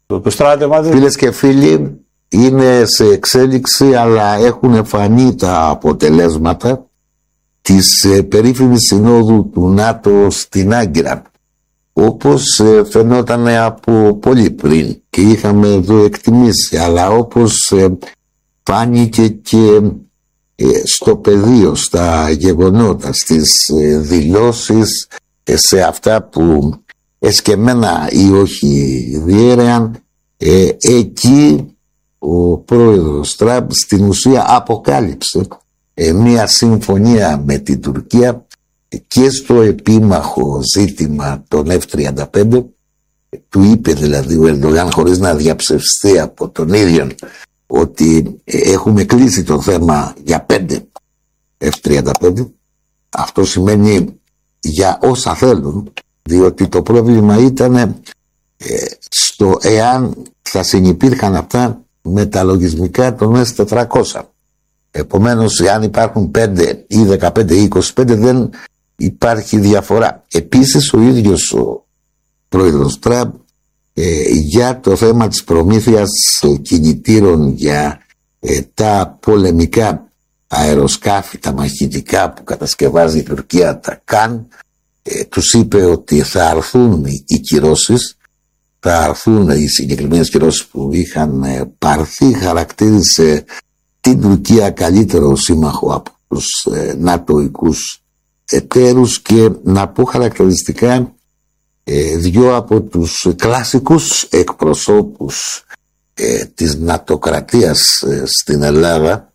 το στράτευμα. Φίλες και φίλοι, είναι σε εξέλιξη, αλλά έχουν φανεί τα αποτελέσματα της περίφημης συνόδου του ΝΑΤΟ στην Άγκυρα, όπως φαινόταν από πολύ πριν και είχαμε εδώ εκτιμήσει, αλλά όπως φάνηκε και στο πεδίο, στα γεγονότα, στις δηλώσεις, σε αυτά που εσκεμμένα ή όχι διέρεαν, εκεί ο πρόεδρος Τραμπ στην ουσία αποκάλυψε μια συμφωνία με την Τουρκία και στο επίμαχο ζήτημα των F-35. Του είπε δηλαδή ο Ερντογάν, χωρίς να διαψευστεί από τον ίδιο, ότι έχουμε κλείσει το θέμα για 5 F-35. Αυτό σημαίνει για όσα θέλουν, διότι το πρόβλημα ήταν στο εάν θα συνυπήρχαν αυτά με τα λογισμικά των S-400. Επομένως, εάν υπάρχουν 5 ή 15 ή 25, δεν υπάρχει διαφορά. Επίσης, ο ίδιος ο πρόεδρος Τραμπ για το θέμα της προμήθειας κινητήρων για τα πολεμικά αεροσκάφη, τα μαχητικά που κατασκευάζει η Τουρκία, τα ΚΑΝ, τους είπε ότι θα αρθούν οι κυρώσεις, θα αρθούν οι συγκεκριμένες κυρώσεις που είχαν πάρθει. Χαρακτήρισε την Τουρκία καλύτερο σύμμαχο από τους νατοικούς εταίρους και να πω χαρακτηριστικά δυο από τους κλασικούς εκπροσώπους της νατοκρατίας στην Ελλάδα,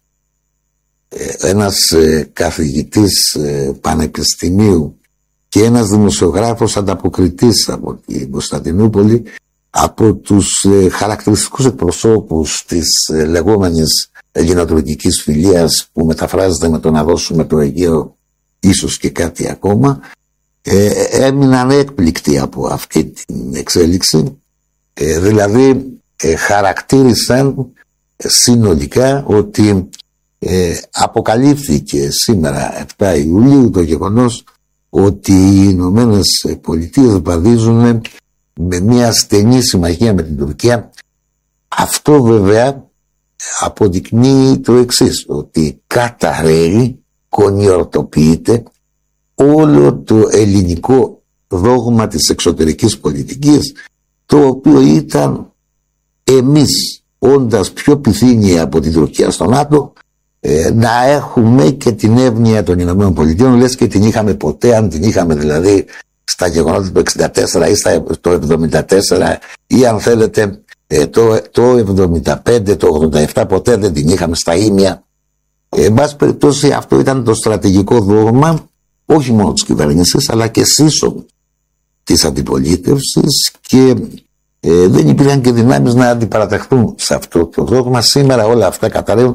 ένας καθηγητής πανεπιστημίου και ένας δημοσιογράφος ανταποκριτής από την Κωνσταντινούπολη, από τους χαρακτηριστικούς εκπροσώπους της λεγόμενης ελληνοτουρκικής φιλίας, που μεταφράζεται με το να δώσουμε το Αιγαίο ίσως και κάτι ακόμα, έμειναν έκπληκτοι από αυτή την εξέλιξη. Δηλαδή χαρακτήρισαν συνολικά ότι αποκαλύφθηκε σήμερα 7 Ιουλίου το γεγονός ότι οι Ηνωμένες Πολιτείες βαδίζουν με μια στενή συμμαχία με την Τουρκία. Αυτό βέβαια αποδεικνύει το εξής, ότι καταρρέει, κονιορτοποιείται όλο το ελληνικό δόγμα της εξωτερικής πολιτικής, το οποίο ήταν εμείς, όντας πιο πυθύνοι από την Τουρκία στο ΝΑΤΟ, να έχουμε και την εύνοια των Ηνωμένων Πολιτείων, λες και την είχαμε ποτέ, αν την είχαμε δηλαδή στα γεγονότα του 64 ή το 74, ή αν θέλετε το 75, το 87, ποτέ δεν την είχαμε στα ίμια. Εν πάση περιπτώσει, αυτό ήταν το στρατηγικό δόγμα, όχι μόνο της κυβέρνησης, αλλά και σύσσωμη της αντιπολίτευσης, και δεν υπήρχαν και δυνάμεις να αντιπαρατεχθούν σε αυτό το δόγμα. Σήμερα όλα αυτά καταρρεύουν.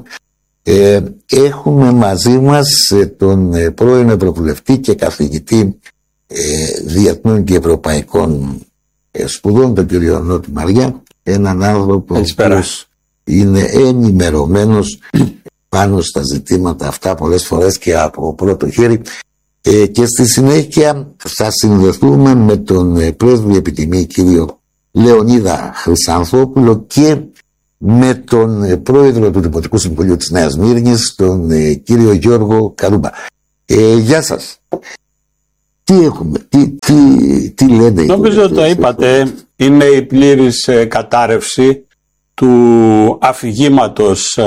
Έχουμε μαζί μας τον πρώην Ευρωβουλευτή και καθηγητή διεθνών και ευρωπαϊκών σπουδών, τον κύριο Νότι Μαριά, έναν άνθρωπο που είναι ενημερωμένος πάνω στα ζητήματα αυτά πολλές φορές και από πρώτο χέρι, και στη συνέχεια θα συνδεθούμε με τον πρέσβη επιτιμή κύριο Λεωνίδα Χρυσανθόπουλο και με τον πρόεδρο του Δημοτικού Συμβουλίου της Νέας Μύρνης, τον κύριο Γιώργο Καρούμπα. Γεια σας. Τι έχουμε, τι λένε? Νομίζω το είπατε, είναι η πλήρης κατάρρευση του αφηγήματος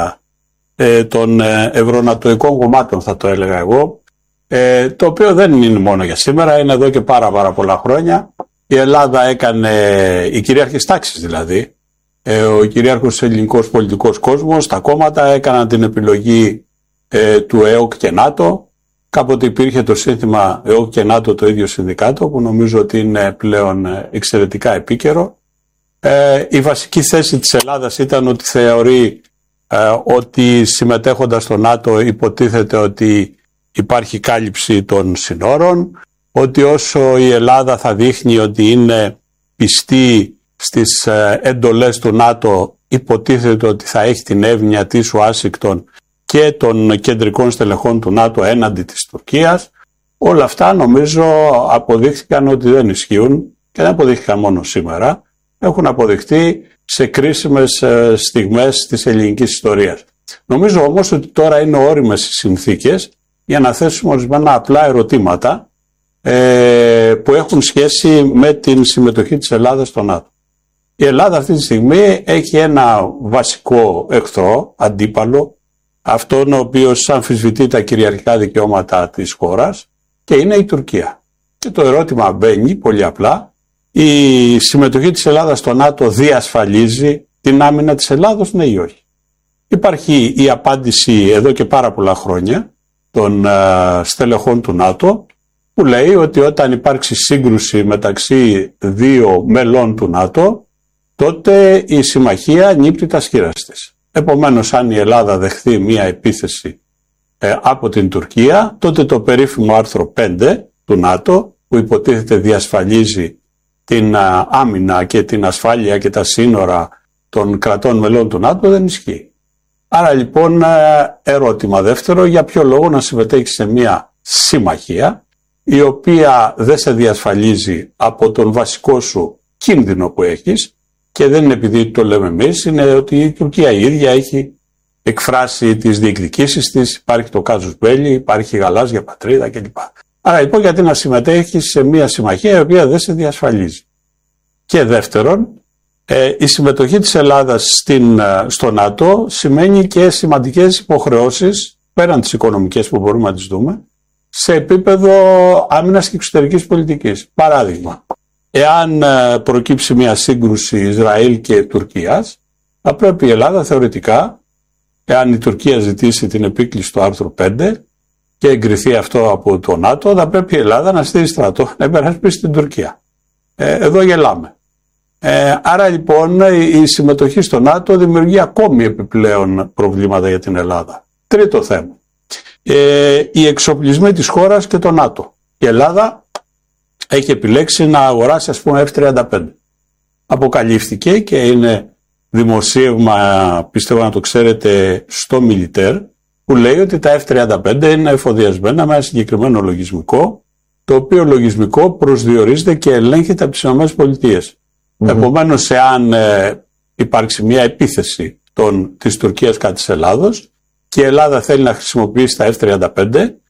των ευρωνατοικών κομμάτων, θα το έλεγα εγώ, το οποίο δεν είναι μόνο για σήμερα, είναι εδώ και πάρα πολλά χρόνια. Η Ελλάδα έκανε, οι κυρίαρχες τάξεις δηλαδή, ο κυρίαρχος ελληνικός πολιτικός κόσμος, τα κόμματα έκαναν την επιλογή του ΕΟΚ και ΝΑΤΟ. Κάποτε υπήρχε το σύνθημα ΕΟΚ και ΝΑΤΟ, το ίδιο συνδικάτο, που νομίζω ότι είναι πλέον εξαιρετικά επίκαιρο. Η βασική θέση της Ελλάδας ήταν ότι θεωρεί ότι συμμετέχοντας στο ΝΑΤΟ υποτίθεται ότι υπάρχει κάλυψη των συνόρων, ότι όσο η Ελλάδα θα δείχνει ότι είναι πιστή στις εντολές του ΝΑΤΟ, υποτίθεται ότι θα έχει την εύνοια της Ουάσιγκτον και των κεντρικών στελεχών του ΝΑΤΟ έναντι της Τουρκίας. Όλα αυτά νομίζω αποδείχθηκαν ότι δεν ισχύουν, και δεν αποδείχθηκαν μόνο σήμερα. έχουν αποδειχτεί σε κρίσιμες στιγμές της ελληνικής ιστορίας. Νομίζω όμως ότι τώρα είναι ώριμες οι συνθήκες για να θέσουμε ορισμένα απλά ερωτήματα που έχουν σχέση με την συμμετοχή της Ελλάδας στο ΝΑΤΟ. Η Ελλάδα αυτή τη στιγμή έχει ένα βασικό εχθρό, αντίπαλο, αυτόν ο οποίος αμφισβητεί τα κυριαρχικά δικαιώματα της χώρας, και είναι η Τουρκία. Και το ερώτημα μπαίνει πολύ απλά: η συμμετοχή της Ελλάδας στο ΝΑΤΟ διασφαλίζει την άμυνα της Ελλάδος, ναι ή όχι? Υπάρχει η απάντηση εδώ και πάρα πολλά χρόνια των στελεχών του ΝΑΤΟ, που λέει ότι όταν υπάρξει σύγκρουση μεταξύ δύο μελών του ΝΑΤΟ, τότε η συμμαχία νύπτει τα σχήρας της. Επομένως, αν η Ελλάδα δεχθεί μία επίθεση από την Τουρκία, τότε το περίφημο άρθρο 5 του ΝΑΤΟ, που υποτίθεται διασφαλίζει την άμυνα και την ασφάλεια και τα σύνορα των κρατών μελών του ΝΑΤΟ, δεν ισχύει. Άρα λοιπόν, ερώτημα δεύτερο: για ποιο λόγο να συμμετέχει σε μία συμμαχία η οποία δεν σε διασφαλίζει από τον βασικό σου κίνδυνο που έχεις? Και δεν είναι επειδή το λέμε εμείς, είναι ότι η Τουρκία η ίδια έχει εκφράσει τις διεκδικήσεις της, υπάρχει το κάζους μπέλι, υπάρχει η γαλάζια πατρίδα κλπ. Άρα λοιπόν, γιατί να συμμετέχεις σε μια συμμαχία η οποία δεν σε διασφαλίζει? Και δεύτερον, η συμμετοχή της Ελλάδας στο ΝΑΤΟ σημαίνει και σημαντικές υποχρεώσεις, πέραν τις οικονομικές που μπορούμε να τις δούμε, σε επίπεδο άμυνας και εξωτερικής πολιτικής. Παράδειγμα, εάν προκύψει μια σύγκρουση Ισραήλ και Τουρκίας, θα πρέπει η Ελλάδα θεωρητικά, εάν η Τουρκία ζητήσει την επίκληση του άρθρου 5 και εγκριθεί αυτό από το ΝΑΤΟ, θα πρέπει η Ελλάδα να στείλει στρατό να υπερασπίσει την Τουρκία. Εδώ γελάμε. Άρα λοιπόν, η συμμετοχή στο ΝΑΤΟ δημιουργεί ακόμη επιπλέον προβλήματα για την Ελλάδα. Τρίτο θέμα, οι εξοπλισμοί της χώρας και το ΝΑΤΟ. Η Ελλάδα έχει επιλέξει να αγοράσει, ας πούμε, F-35. Αποκαλύφθηκε και είναι δημοσίευμα, πιστεύω να το ξέρετε, στο Μιλιτέρ, που λέει ότι τα F-35 είναι εφοδιασμένα με ένα συγκεκριμένο λογισμικό, το οποίο λογισμικό προσδιορίζεται και ελέγχεται από τις ΗΠΑ. Επομένως, εάν υπάρξει μια επίθεση της Τουρκίας κατά της Ελλάδος και η Ελλάδα θέλει να χρησιμοποιήσει τα F-35,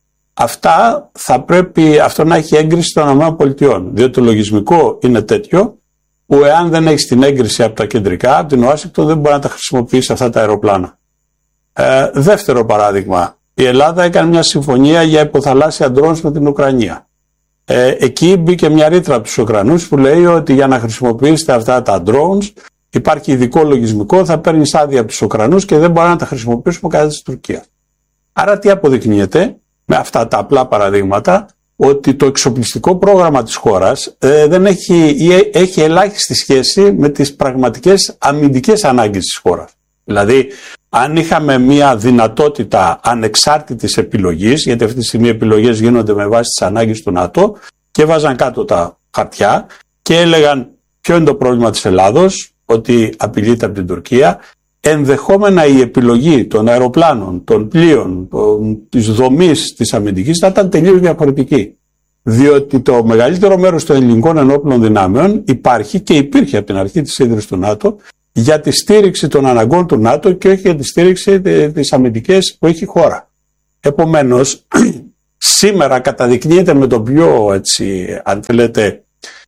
θα πρέπει αυτό να έχει έγκριση των ΗΠΑ, διότι το λογισμικό είναι τέτοιο που εάν δεν έχει την έγκριση από τα κεντρικά, από την Ουάσιγκτον, δεν μπορεί να τα χρησιμοποιήσει αυτά τα αεροπλάνα. Δεύτερο παράδειγμα, η Ελλάδα έκανε μια συμφωνία για υποθαλάσσια drones με την Ουκρανία. Εκεί μπήκε μια ρήτρα από τους Ουκρανούς που λέει ότι για να χρησιμοποιήσετε αυτά τα drones υπάρχει ειδικό λογισμικό, θα παίρνεις άδεια από τους Ουκρανούς και δεν μπορεί να τα χρησιμοποιήσουμε κατά της Τουρκίας. Άρα τι αποδεικνύεται με αυτά τα απλά παραδείγματα? Ότι το εξοπλιστικό πρόγραμμα της χώρας δεν έχει ελάχιστη σχέση με τις πραγματικές αμυντικές ανάγκες της χώρας. Δηλαδή, αν είχαμε μια δυνατότητα ανεξάρτητης επιλογής, γιατί αυτή τη στιγμή οι επιλογές γίνονται με βάση τις ανάγκες του ΝΑΤΟ, και βάζαν κάτω τα χαρτιά και έλεγαν ποιο είναι το πρόβλημα της Ελλάδος, ότι απειλείται από την Τουρκία, ενδεχόμενα η επιλογή των αεροπλάνων, των πλοίων, της δομής της αμυντικής θα ήταν τελείως διαφορετική. Διότι το μεγαλύτερο μέρος των ελληνικών ενόπλων δυνάμεων υπάρχει και υπήρχε από την αρχή της ίδρυσης του ΝΑΤΟ για τη στήριξη των αναγκών του ΝΑΤΟ και όχι για τη στήριξη της αμυντικής που έχει η χώρα. Επομένως, σήμερα καταδεικνύεται με τον πιο, έτσι, αν θέλετε,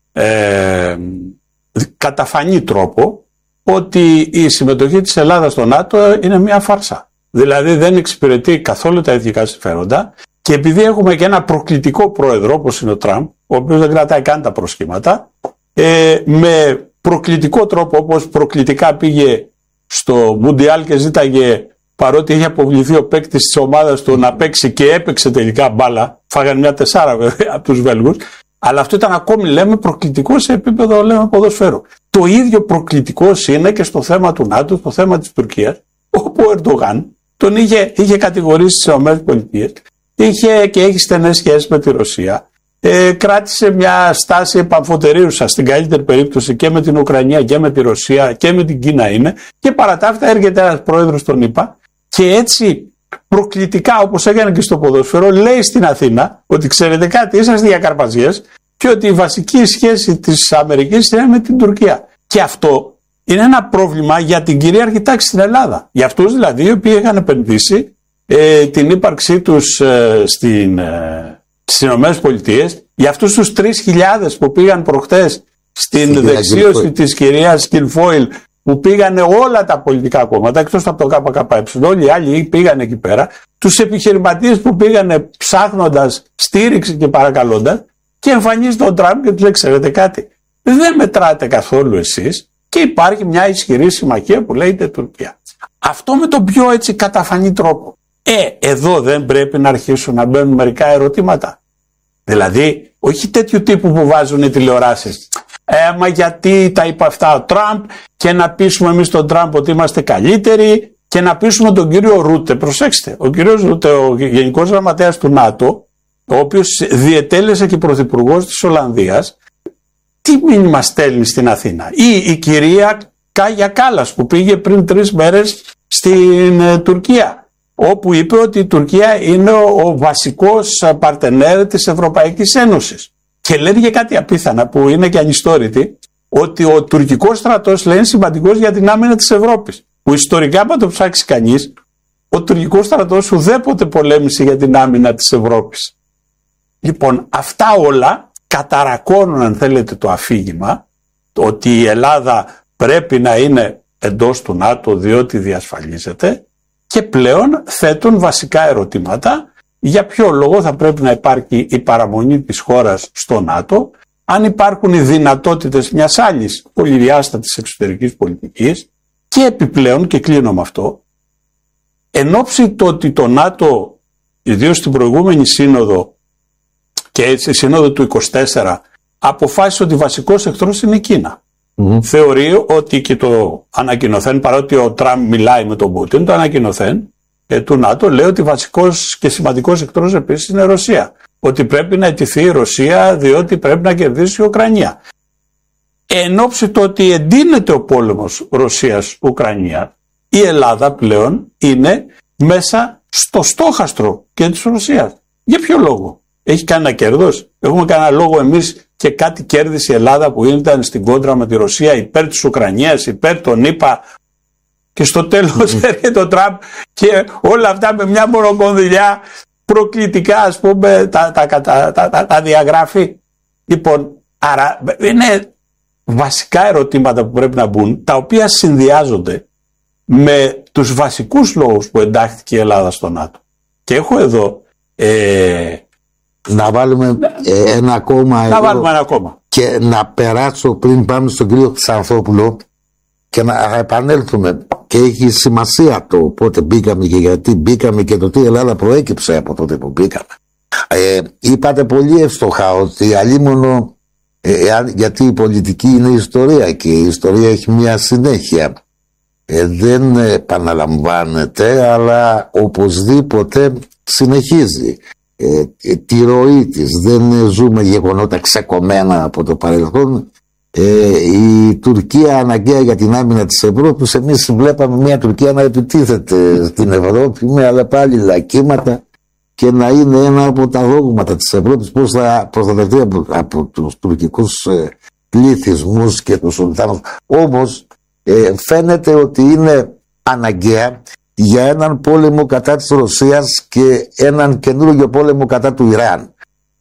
καταφανή τρόπο ότι η συμμετοχή της Ελλάδας στο ΝΑΤΟ είναι μια φάρσα. Δηλαδή δεν εξυπηρετεί καθόλου τα εθνικά συμφέροντα, και επειδή έχουμε και ένα προκλητικό πρόεδρο όπως είναι ο Τραμπ, ο οποίος δεν κρατάει καν τα προσχήματα, με προκλητικό τρόπο, όπως προκλητικά πήγε στο Μουντιάλ και ζήταγε, παρότι είχε αποβληθεί ο παίκτης της ομάδας του, να παίξει, και έπαιξε τελικά μπάλα, φάγανε μια 4 βέβαια από τους Βέλγους, αλλά αυτό ήταν ακόμη, λέμε, προκλητικό σε επίπεδο, λέμε, ποδοσφαίρου. Το ίδιο προκλητικός είναι και στο θέμα του ΝΑΤΟ, στο θέμα της Τουρκίας, όπου ο Ερντογάν τον είχε κατηγορήσει στις ΗΠΑ, είχε και έχει στενές σχέσεις με τη Ρωσία, κράτησε μια στάση επαμφωτερίουσα στην καλύτερη περίπτωση και με την Ουκρανία και με τη Ρωσία και με την Κίνα είναι, και παρά τα αυτά έρχεται ένας πρόεδρος των ΗΠΑ και έτσι προκλητικά, όπως έκανε και στο ποδόσφαιρο, λέει στην Αθήνα ότι ξέρετε κάτι, είσαστε για καρπαζιές και ότι η βασική σχέση της Αμερικής είναι με την Τουρκία. Και αυτό είναι ένα πρόβλημα για την κυρίαρχη τάξη στην Ελλάδα. Για αυτούς δηλαδή οι οποίοι είχαν επενδύσει την ύπαρξή τους στις Ηνωμένες Πολιτείες, για αυτούς τους 3.000 που πήγαν προχτές στην δεξίωση της κυρίας Κιλφόιλ, που πήγανε όλα τα πολιτικά κόμματα εκτός από το ΚΚΕ, όλοι οι άλλοι πήγαν εκεί πέρα, τους επιχειρηματίες που πήγανε ψάχνοντας στήριξη και παρακαλώντας, και εμφανίζεται ο Τραμπ και τους λέει: ξέρετε κάτι, δεν μετράτε καθόλου εσείς και υπάρχει μια ισχυρή συμμαχία που λέγεται Τουρκία. Αυτό με τον πιο έτσι καταφανή τρόπο. Εδώ δεν πρέπει να αρχίσουν να μπαίνουν μερικά ερωτήματα? Δηλαδή, όχι τέτοιου τύπου που βάζουν οι τηλεοράσεις. Μα γιατί τα είπε αυτά ο Τραμπ, και να πείσουμε εμείς τον Τραμπ ότι είμαστε καλύτεροι, και να πείσουμε τον κύριο Ρούτε. Προσέξτε, ο κύριος Ρούτε, ο Γενικός Γραμματέας του ΝΑΤΟ, ο οποίος διετέλεσε και πρωθυπουργός της Ολλανδίας, τι μήνυμα στέλνει στην Αθήνα? Ή η κυρία Κάγια Κάλλας που πήγε πριν 3 μέρες στην Τουρκία, όπου είπε ότι η Τουρκία είναι ο βασικός παρτενέρ της Ευρωπαϊκής Ένωσης. Και λένε και κάτι απίθανα που είναι και ανιστόρητη, ότι ο τουρκικός στρατός λέει είναι σημαντικός για την άμυνα της Ευρώπης. Που ιστορικά, αν το ψάξει κανείς, ο τουρκικός στρατός ουδέποτε πολέμησε για την άμυνα της Ευρώπης. Λοιπόν, αυτά όλα καταρακώνουν, αν θέλετε, το αφήγημα ότι η Ελλάδα πρέπει να είναι εντός του ΝΑΤΟ διότι διασφαλίζεται, και πλέον θέτουν βασικά ερωτήματα: για ποιο λόγο θα πρέπει να υπάρχει η παραμονή της χώρας στο ΝΑΤΟ, αν υπάρχουν οι δυνατότητες μιας άλλης πολυδιάστατης εξωτερικής πολιτικής, και επιπλέον, και κλείνω με αυτό, εν ώψη το ότι το ΝΑΤΟ, ιδίως στην προηγούμενη σύνοδο και έτσι σύνοδο του 24, αποφάσισε ότι βασικός εχθρός είναι η Κίνα. Θεωρεί ότι, και το ανακοινωθέν, παρότι ο Τραμπ μιλάει με τον Πούτιν, το ανακοινωθέν του ΝΑΤΟ λέει ότι βασικός και σημαντικός εχθρός επίσης είναι η Ρωσία. Ότι πρέπει να αιτηθεί η Ρωσία διότι πρέπει να κερδίσει η Ουκρανία. Εν ώψη το ότι εντείνεται ο πόλεμος Ρωσίας-Ουκρανία, η Ελλάδα πλέον είναι μέσα στο στόχαστρο και της Ρωσίας. Για ποιο λόγο? Έχει κανένα κέρδος? Έχουμε κανένα λόγο εμείς και κάτι κέρδισε η Ελλάδα που ήταν στην κόντρα με τη Ρωσία υπέρ της Ουκρανίας, υπέρ των ΗΠΑ, και στο τέλος έρχεται το Τραμπ και όλα αυτά με μια μονοκονδυλιά προκλητικά, ας πούμε, τα διαγράφει? Λοιπόν, άρα είναι βασικά ερωτήματα που πρέπει να μπουν, τα οποία συνδυάζονται με τους βασικούς λόγους που εντάχθηκε η Ελλάδα στο ΝΑΤΟ. Και έχω εδώ να βάλουμε ένα ακόμα. Να βάλουμε ένα ακόμα. Και να περάσω πριν πάμε στον κύριο Ξανθόπουλο και να επανέλθουμε. Και έχει σημασία το πότε μπήκαμε και γιατί μπήκαμε και το τι η Ελλάδα προέκυψε από τότε που μπήκαμε. Είπατε πολύ εύστοχα ότι αλίμονο, γιατί η πολιτική είναι η ιστορία και η ιστορία έχει μια συνέχεια. Δεν επαναλαμβάνεται, αλλά οπωσδήποτε συνεχίζει τη ροή της. Δεν ζούμε γεγονότα ξεκομμένα από το παρελθόν. Η Τουρκία αναγκαία για την άμυνα της Ευρώπης. Εμείς βλέπαμε μια Τουρκία να επιτίθεται στην Ευρώπη με αλλά πάλι λακκύματα και να είναι ένα από τα δόγματα της Ευρώπης πώς θα προστατευτεί από τους τουρκικούς πληθυσμούς και τους σουλτάνους. Όμως φαίνεται ότι είναι αναγκαία για έναν πόλεμο κατά της Ρωσίας και έναν καινούργιο πόλεμο κατά του Ιράν.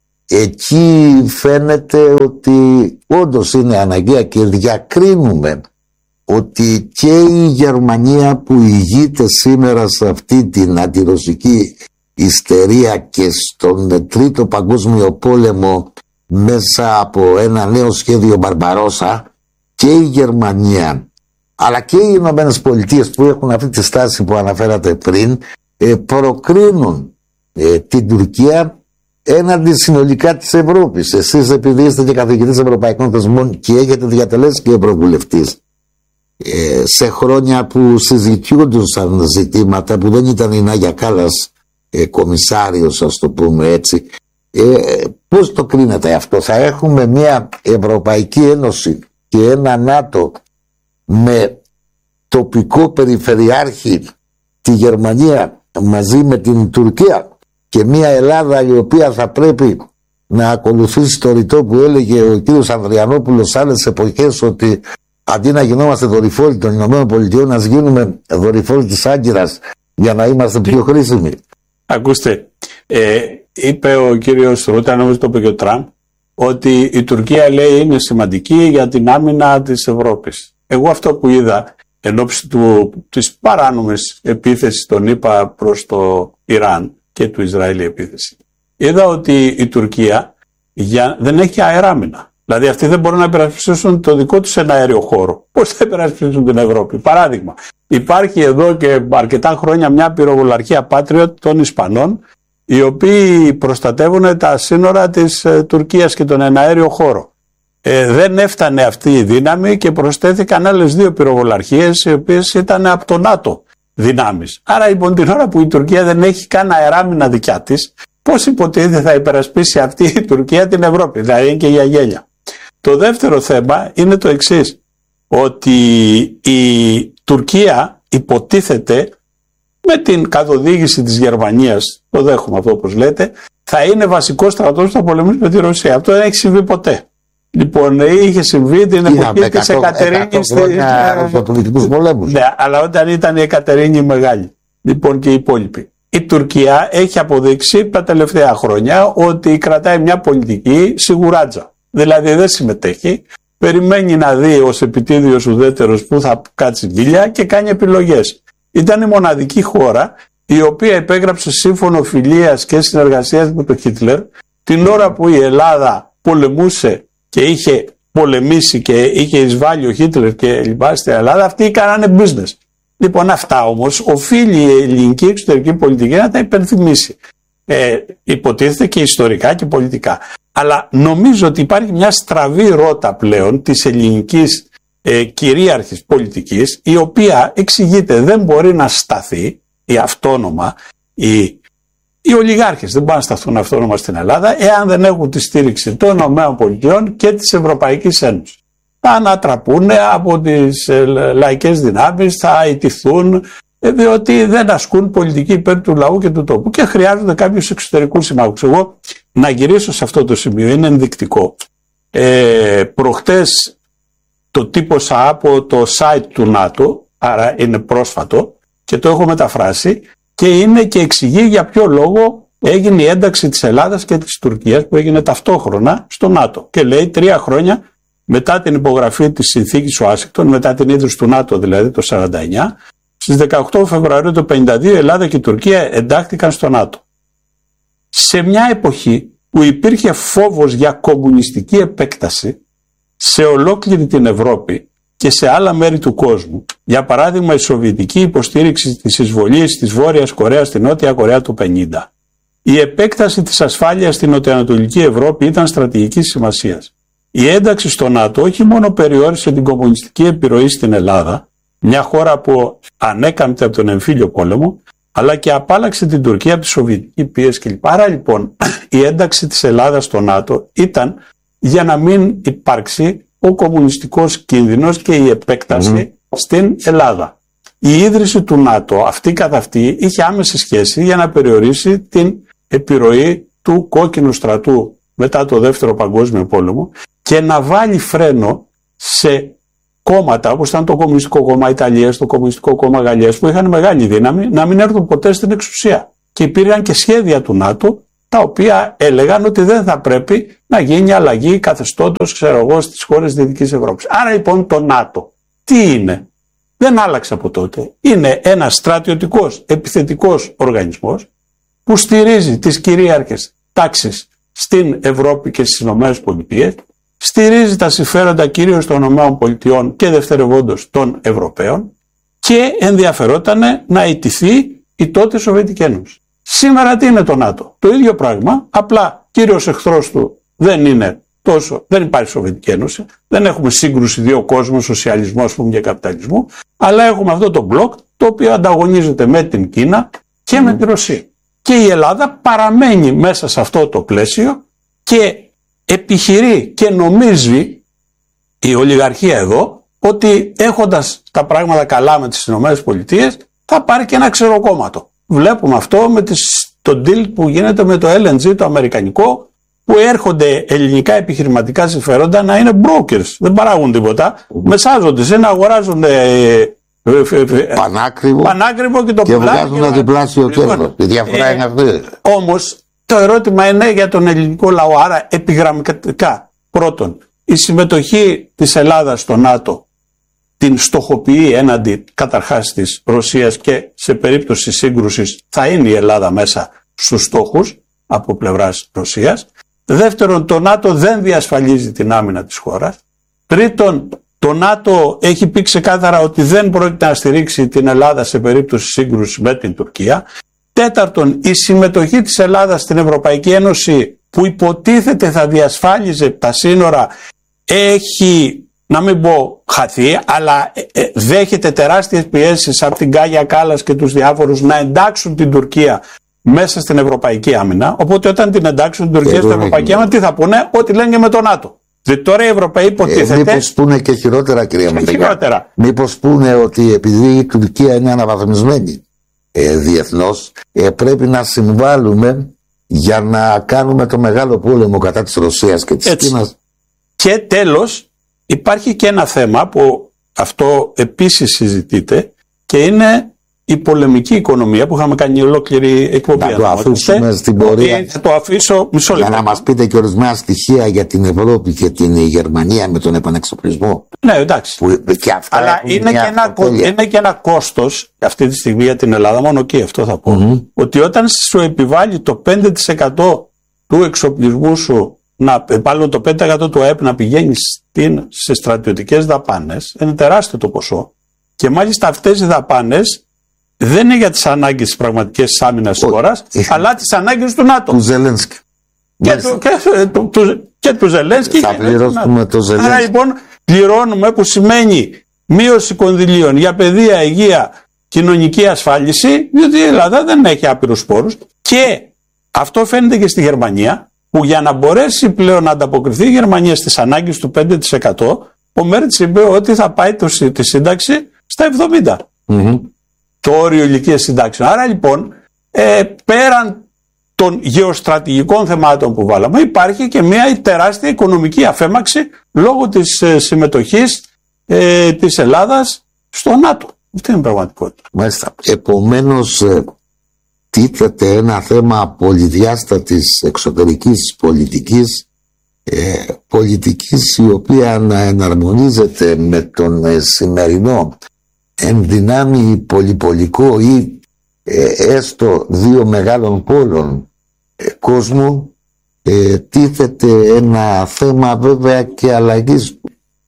Εκεί φαίνεται ότι όντως είναι αναγκαία και διακρίνουμε ότι και η Γερμανία που ηγείται σήμερα σε αυτή την αντιρωσική ιστερία και στον Τρίτο Παγκόσμιο Πόλεμο μέσα από ένα νέο σχέδιο Μπαρμπαρόσα, και η Γερμανία αλλά και οι Ηνωμένες Πολιτείες που έχουν αυτή τη στάση που αναφέρατε πριν προκρίνουν την Τουρκία έναντι συνολικά της Ευρώπης. Εσείς, επειδή είστε και καθηγητής ευρωπαϊκών θεσμών και έχετε διατελέσει και ευρωβουλευτής, σε χρόνια που συζητιούντουσαν ζητήματα που δεν ήταν η Νάγια Κάλλας κομισάριος, ας το πούμε έτσι, πώς το κρίνετε αυτό? Θα έχουμε μια Ευρωπαϊκή Ένωση και ένα ΝΑΤΟ με τοπικό περιφερειάρχη τη Γερμανία μαζί με την Τουρκία και μια Ελλάδα η οποία θα πρέπει να ακολουθήσει το ρητό που έλεγε ο κύριος Ανδριανόπουλος άλλες εποχές, ότι αντί να γινόμαστε δορυφόροι των ΗΠΑ, να γίνουμε δορυφόροι της Άγκυρας για να είμαστε πιο χρήσιμοι. Ακούστε, είπε ο κύριος Ρούτα, νομίζω το είπε και ο Τραμπ, ότι η Τουρκία, λέει, είναι σημαντική για την άμυνα της Ευρώπης. Εγώ αυτό που είδα εν ώψη της παράνομης επίθεσης των ΗΠΑ προς το Ιράν και του Ισραήλ επίθεση, είδα ότι η Τουρκία δεν έχει αεράμινα. Δηλαδή αυτοί δεν μπορούν να υπερασπιστούν το δικό τους ένα αέριο χώρο. Πώς θα υπερασπιστούν την Ευρώπη? Παράδειγμα, υπάρχει εδώ και αρκετά χρόνια μια πυροβολαρχία Patriot των Ισπανών, οι οποίοι προστατεύουν τα σύνορα της Τουρκίας και τον εναέριο χώρο. Δεν έφτανε αυτή η δύναμη και προσθέθηκαν άλλες 2 πυροβολαρχίες, οι οποίες ήταν από το ΝΑΤΟ δυνάμεις. Άρα λοιπόν την ώρα που η Τουρκία δεν έχει καν αεράμινα δικιά της, πώς υποτίθεται θα υπερασπίσει αυτή η Τουρκία την Ευρώπη? Δηλαδή είναι και για γέλια. Το δεύτερο θέμα είναι το εξής, ότι η Τουρκία υποτίθεται με την καθοδήγηση της Γερμανίας, το δέχομαι αυτό όπως λέτε, θα είναι βασικός στρατός που θα πολεμήσει με τη Ρωσία. Αυτό δεν έχει συμβεί ποτέ. Λοιπόν, είχε συμβεί την εποχή της Εκατερίνης. Ναι, αλλά όταν ήταν η Εκατερίνη Μεγάλη. Λοιπόν, και οι υπόλοιποι. Η Τουρκία έχει αποδείξει τα τελευταία χρόνια ότι κρατάει μια πολιτική σιγουράτζα. Δηλαδή δεν συμμετέχει, περιμένει να δει ως επιτίδιος ουδέτερος που θα κάτσει μπίλια και κάνει επιλογές. Ήταν η μοναδική χώρα η οποία υπέγραψε σύμφωνο φιλίας και συνεργασίας με τον Χίτλερ την ώρα που η Ελλάδα πολεμούσε και είχε πολεμήσει και είχε εισβάλει ο Χίτλερ και λοιπά στην Ελλάδα. Αυτοί κάνανε business. Λοιπόν, αυτά όμως οφείλει η ελληνική εξωτερική πολιτική να τα υπενθυμίσει. Υποτίθεται και ιστορικά και πολιτικά. Αλλά νομίζω ότι υπάρχει μια στραβή ρότα πλέον της ελληνικής κυρίαρχης πολιτικής, η οποία εξηγείται, δεν μπορεί να σταθεί η αυτόνομα, οι ολιγάρχες δεν μπορούν να σταθούν αυτόνομα στην Ελλάδα εάν δεν έχουν τη στήριξη των ΗΠΑ και της Ευρωπαϊκής Ένωσης. Θα ανατραπούν από τις λαϊκές δυνάμεις, θα ιτηθούν, διότι δεν ασκούν πολιτική υπέρ του λαού και του τόπου και χρειάζονται κάποιους εξωτερικούς συμμάχους. Εγώ να γυρίσω σε αυτό το σημείο, είναι ενδεικτικό. Προχτές το τύπωσα από το site του ΝΑΤΟ, άρα είναι πρόσφατο και το έχω μεταφράσει και είναι και εξηγεί για ποιο λόγο έγινε η ένταξη της Ελλάδας και της Τουρκίας που έγινε ταυτόχρονα στο ΝΑΤΟ. Και λέει 3 χρόνια μετά την υπογραφή της συνθήκης Ουάσιγκτον, μετά την ίδρυση του ΝΑΤΟ δηλαδή το 1949, στις 18 Φεβρουαρίου του 1952 η Ελλάδα και η Τουρκία εντάχθηκαν στο ΝΑΤΟ. Σε μια εποχή που υπήρχε φόβος για κομμουνιστική επέκταση σε ολόκληρη την Ευρώπη και σε άλλα μέρη του κόσμου, για παράδειγμα η σοβιετική υποστήριξη της εισβολής της Βόρειας Κορέας στη Νότια Κορέα του 1950, η επέκταση της ασφάλειας στην Νοτιοανατολική Ευρώπη ήταν στρατηγικής σημασίας. Η ένταξη στο ΝΑΤΟ όχι μόνο περιόρισε την κομμουνιστική επιρροή στην Ελλάδα, μια χώρα που ανέκαμπτε από τον εμφύλιο πόλεμο, αλλά και απάλαξε την Τουρκία από τη σοβιετική πίεση κλπ. Άρα λοιπόν η ένταξη της Ελλάδας στο ΝΑΤΟ ήταν για να μην υπάρξει ο κομμουνιστικός κίνδυνος και η επέκταση στην Ελλάδα. Η ίδρυση του ΝΑΤΟ αυτή καθ' αυτή είχε άμεση σχέση για να περιορίσει την επιρροή του κόκκινου στρατού μετά το Δεύτερο Παγκόσμιο Πόλεμο και να βάλει φρένο σε κόμματα όπως ήταν το Κομμουνιστικό Κόμμα Ιταλίας, το Κομμουνιστικό Κόμμα Γαλλίας που είχαν μεγάλη δύναμη να μην έρθουν ποτέ στην εξουσία. Και υπήρχαν και σχέδια του ΝΑΤΟ τα οποία έλεγαν ότι δεν θα πρέπει να γίνει αλλαγή καθεστώτος, ξέρω εγώ, στις χώρες της Δυτικής Ευρώπης. Άρα λοιπόν το ΝΑΤΟ τι είναι? Δεν άλλαξε από τότε. Είναι ένας στρατιωτικός επιθετικός οργανισμός που στηρίζει τις κυρίαρχες τάξεις στην Ευρώπη και στις ΗΠΑ, στηρίζει τα συμφέροντα κυρίως των ΗΠΑ και δευτερευόντως των Ευρωπαίων και ενδιαφερόταν να ιτηθεί η τότε Σοβιετική Ένωση. Σήμερα τι είναι το ΝΑΤΟ? Το ίδιο πράγμα, απλά κύριος εχθρός του δεν υπάρχει Σοβιετική Ένωση, δεν έχουμε σύγκρουση δύο κόσμων, σοσιαλισμό ας πούμε και καπιταλισμού, αλλά έχουμε αυτό το μπλοκ το οποίο ανταγωνίζεται με την Κίνα και με τη Ρωσία. Και η Ελλάδα παραμένει μέσα σε αυτό το πλαίσιο και επιχειρεί και νομίζει η ολιγαρχία εδώ ότι έχοντας τα πράγματα καλά με τις ΗΠΑ θα πάρει και ένα ξεροκόμματο. Βλέπουμε αυτό με το deal που γίνεται με το LNG το αμερικανικό που έρχονται ελληνικά επιχειρηματικά συμφέροντα να είναι brokers. Δεν παράγουν τίποτα. Μεσάζονται, να αγοράζουν πανάκριβο και το και βγάζουν ένα διπλάσιο κέρδος. Η διαφορά είναι αυτή. Όμως το ερώτημα είναι για τον ελληνικό λαό. Άρα επιγραμματικά, πρώτον, η συμμετοχή της Ελλάδας στο ΝΑΤΟ την στοχοποιεί έναντι καταρχάς της Ρωσίας και σε περίπτωση σύγκρουσης θα είναι η Ελλάδα μέσα στους στόχους από πλευράς Ρωσίας. Δεύτερον, το ΝΑΤΟ δεν διασφαλίζει την άμυνα της χώρας. Τρίτον, το ΝΑΤΟ έχει πει ξεκάθαρα ότι δεν πρόκειται να στηρίξει την Ελλάδα σε περίπτωση σύγκρουσης με την Τουρκία. Τέταρτον, η συμμετοχή της Ελλάδας στην Ευρωπαϊκή Ένωση που υποτίθεται θα διασφάλιζε τα σύνορα έχει, να μην πω χαθεί, αλλά δέχεται τεράστιες πιέσεις από την Κάγια Κάλλας και τους διάφορους να εντάξουν την Τουρκία μέσα στην Ευρωπαϊκή Άμυνα. Οπότε όταν την εντάξουν την Τουρκία στην Ευρωπαϊκή Άμυνα, τι θα πούνε? Ό,τι λένε και με το ΝΑΤΟ. Δηλαδή τώρα οι Ευρωπαίοι υποτίθεται. Μήπως πούνε και χειρότερα, κυρία Μαντεγιά. Μήπως πούνε ότι επειδή η Τουρκία είναι αναβαθμισμένη διεθνώς, πρέπει να συμβάλλουμε για να κάνουμε το μεγάλο πόλεμο κατά της Ρωσίας και της Κίνας. Και τέλος, υπάρχει και ένα θέμα που αυτό επίσης συζητείται και είναι η πολεμική οικονομία που είχαμε κάνει ολόκληρη εκπομπή. Θα το αφήσουμε στην πορεία. Θα το αφήσω μισό λεπτό. Για να μας πείτε και ορισμένα στοιχεία για την Ευρώπη και την Γερμανία με τον επανεξοπλισμό. Ναι, εντάξει. Και αυτά αλλά είναι και ένα κόστος αυτή τη στιγμή για την Ελλάδα, μόνο και αυτό θα πω. Ότι όταν σου επιβάλλει το 5% του εξοπλισμού σου, πάλι το 5% του ΑΕΠ να πηγαίνει σε στρατιωτικές δαπάνες, είναι τεράστιο το ποσό. Και μάλιστα αυτές οι δαπάνες δεν είναι για τις ανάγκες της πραγματικής άμυνας της χώρας, αλλά τις ανάγκες του ΝΑΤΟ. Του Ζελένσκι. Και του Ζελένσκι. Θα πληρώσουμε το Ζελένσκι. Άρα λοιπόν πληρώνουμε, που σημαίνει μείωση κονδυλίων για παιδεία, υγεία, κοινωνική ασφάλιση, διότι η Ελλάδα δεν έχει άπειρους πόρους. Και αυτό φαίνεται και στη Γερμανία, που για να μπορέσει πλέον να ανταποκριθεί η Γερμανία στις ανάγκες του 5%, ο Μέρτς είπε ότι θα πάει τη σύνταξη στα 70%. Το όριο ηλικίας συντάξεων. Άρα λοιπόν, πέραν των γεωστρατηγικών θεμάτων που βάλαμε, υπάρχει και μια τεράστια οικονομική αφέμαξη λόγω της συμμετοχής της Ελλάδας στο ΝΑΤΟ. Αυτή είναι η πραγματικότητα. Μάλιστα. Επομένως, τίθεται ένα θέμα πολυδιάστατης εξωτερικής πολιτικής η οποία να εναρμονίζεται με τον σημερινό ενδυνάμει πολυπολικό ή έστω δύο μεγάλων πόλων κόσμου. Τίθεται ένα θέμα βέβαια και αλλαγής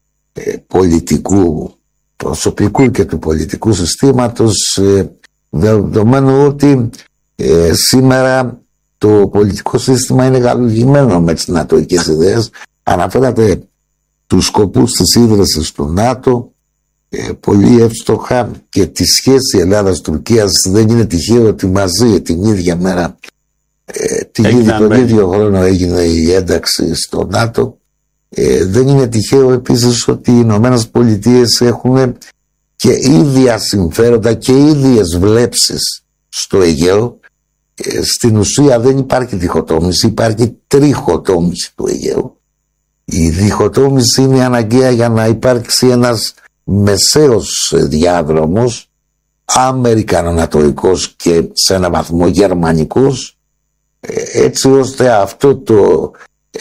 πολιτικού προσωπικού και του πολιτικού συστήματος, δεδομένου ότι σήμερα το πολιτικό σύστημα είναι γαλουγημένο με τις νατοικές ιδέες. Αναφέρατε τους σκοπούς της ίδρυσης του ΝΑΤΟ πολύ εύστοχα και τη σχέση Ελλάδας-Τουρκίας. Δεν είναι τυχαίο ότι μαζί την ίδια μέρα τον ίδιο χρόνο έγινε η ένταξη στο ΝΑΤΟ. Δεν είναι τυχαίο επίσης ότι οι Ηνωμένες Πολιτείες έχουν και ίδια συμφέροντα και ίδιες βλέψεις στο Αιγαίο. Στην ουσία δεν υπάρχει διχοτόμηση, υπάρχει τριχοτόμηση του Αιγαίου. Η διχοτόμηση είναι αναγκαία για να υπάρξει ένας μεσαίος διάδρομος, αμερικανονατοϊκός και σε έναν βαθμό γερμανικός, έτσι ώστε αυτό το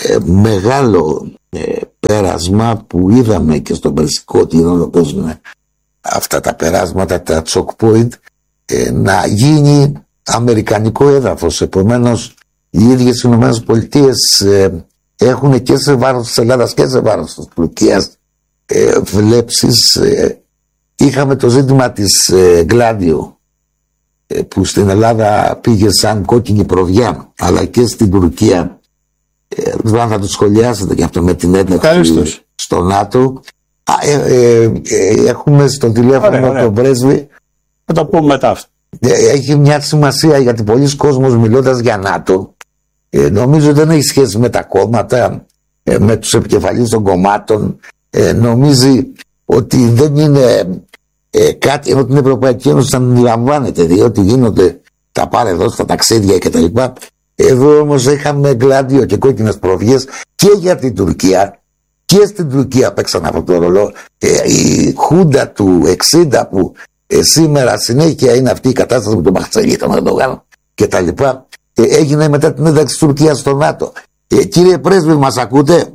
μεγάλο πέρασμα που είδαμε και στον Περσικό Τύρολο, παίζουν αυτά τα περάσματα, τα choke point, να γίνει αμερικανικό έδαφος. Επομένως οι ίδιες οι Ηνωμένες Πολιτείες έχουν και σε βάρος της Ελλάδας και σε βάρος της Τουρκίας βλέψεις. Είχαμε το ζήτημα της Γκλάντιο που στην Ελλάδα πήγε σαν κόκκινη προβιά, αλλά και στην Τουρκία. Δεν θα το σχολιάσετε και αυτό με την ένταξη στο ΝΑΤΟ. Έχουμε στο τηλέφωνο τον πρέσβη. Θα το πούμε μετά αυτό. Έχει μια σημασία γιατί πολλοί κόσμος μιλώντας για ΝΑΤΟ νομίζω δεν έχει σχέση με τα κόμματα, με τους επικεφαλείς των κομμάτων. Νομίζει ότι δεν είναι κάτι, ενώ την Ευρωπαϊκή Ένωση αντιλαμβάνεται, διότι γίνονται τα πάρε εδώ στα ταξίδια κτλ. Εδώ όμως είχαμε γκλάντιο και κόκκινες προβιές και για την Τουρκία, και στην Τουρκία παίξαν αυτό το ρόλο. Η Χούντα του 60 που σήμερα συνέχεια είναι αυτή η κατάσταση με τον Μπαχτσαλή, τον Ερντογάν και τα λοιπά, έγινε μετά την ένταξη της Τουρκίας στο ΝΑΤΟ. Κύριε Πρέσβη, μας ακούτε?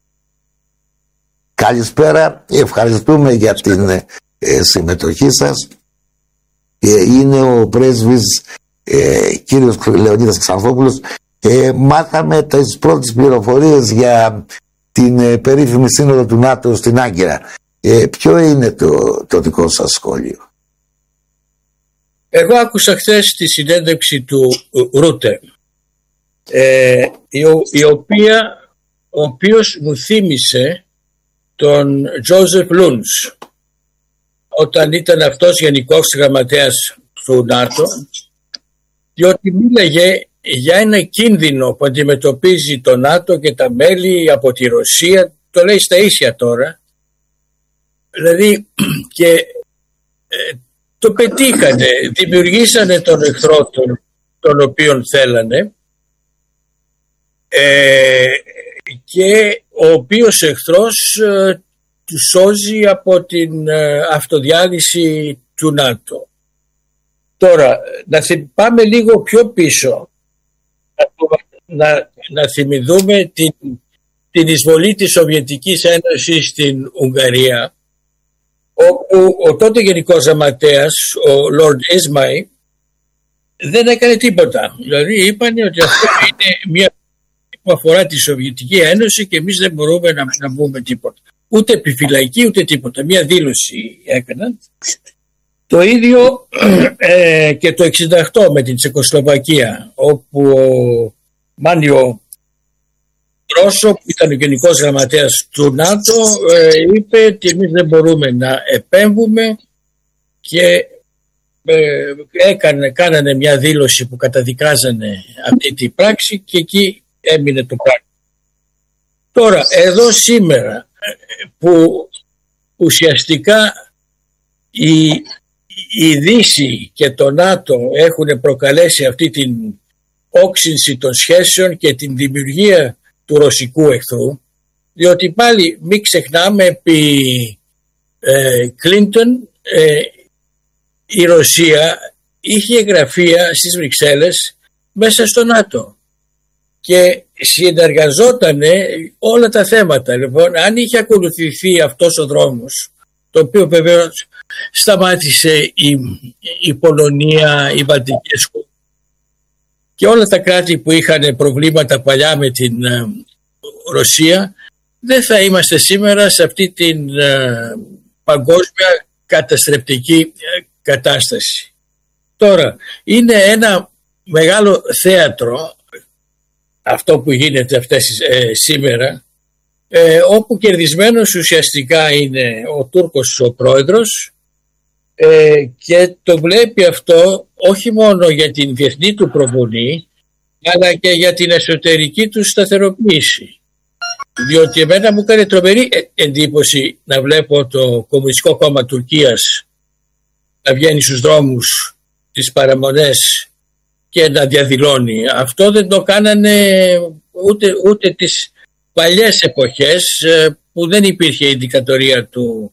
Καλησπέρα, ευχαριστούμε για την συμμετοχή σας. Είναι ο πρέσβης κύριος Λεωνίδας Ξανθόπουλος. Μάθαμε τις πρώτες πληροφορίες για την περίφημη σύνοδο του ΝΑΤΟ στην Άγκυρα. Ποιο είναι το δικό σας σχόλιο? Εγώ άκουσα χθες τη συνέντευξη του Ρούτε, ο οποίος μου θύμισε τον Τζόζεφ Λούνς όταν ήταν αυτός γενικός γραμματέας του ΝΑΤΟ, διότι μίλαγε για ένα κίνδυνο που αντιμετωπίζει το ΝΑΤΟ και τα μέλη από τη Ρωσία, το λέει στα ίσια τώρα, δηλαδή, και το πετύχανε, δημιουργήσανε τον εχθρό τον οποίον θέλανε, και ο οποίος εχθρός του σώζει από την αυτοδιάλυση του ΝΑΤΟ. Τώρα, να πάμε λίγο πιο πίσω, να θυμηθούμε την εισβολή της Σοβιετικής Ένωσης στην Ουγγαρία, όπου ο τότε Γενικός Γραμματέας, ο Λόρντ Ισμάι, δεν έκανε τίποτα. Δηλαδή είπαν ότι αυτό είναι μια που αφορά τη Σοβιετική Ένωση και εμείς δεν μπορούμε να πούμε τίποτα. Ούτε επιφυλακή ούτε τίποτα. Μια δήλωση έκαναν. Το ίδιο και το 1968 με την Τσεκοσλοβακία, όπου ο Μάνιο Ρώσο, που ήταν ο Γενικός Γραμματέας του ΝΑΤΟ, είπε ότι εμείς δεν μπορούμε να επέμβουμε και κάνανε μια δήλωση που καταδικάζανε αυτή την πράξη και εκεί έμεινε το πράγμα. Τώρα εδώ σήμερα που ουσιαστικά η Δύση και το ΝΑΤΟ έχουν προκαλέσει αυτή την όξυνση των σχέσεων και την δημιουργία του ρωσικού εχθρού, διότι πάλι μην ξεχνάμε επί Κλίντον η Ρωσία είχε γραφεία στις Βρυξέλλες μέσα στο ΝΑΤΟ και συνεργαζότανε όλα τα θέματα. Λοιπόν, αν είχε ακολουθηθεί αυτός ο δρόμος, το οποίο βεβαίως σταμάτησε η Πολωνία, οι Βαλτικές χώρες και όλα τα κράτη που είχαν προβλήματα παλιά με την Ρωσία, δεν θα είμαστε σήμερα σε αυτή την παγκόσμια καταστρεπτική κατάσταση. Τώρα, είναι ένα μεγάλο θέατρο αυτό που γίνεται σήμερα, όπου κερδισμένος ουσιαστικά είναι ο Τούρκος ο πρόεδρος, και το βλέπει αυτό όχι μόνο για την διεθνή του προβολή, αλλά και για την εσωτερική του σταθεροποίηση. Διότι εμένα μου έκανε τρομερή εντύπωση να βλέπω το Κομμουνιστικό Κόμμα Τουρκίας να βγαίνει στους δρόμους, τις παραμονές και να διαδηλώνει. Αυτό δεν το κάνανε ούτε τις παλιές εποχές που δεν υπήρχε η δικτατορία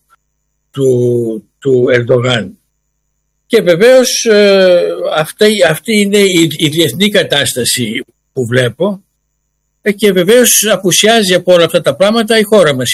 του Ερντογάν. Και βεβαίως αυτή είναι η διεθνή κατάσταση που βλέπω, και βεβαίως απουσιάζει από όλα αυτά τα πράγματα η χώρα μας.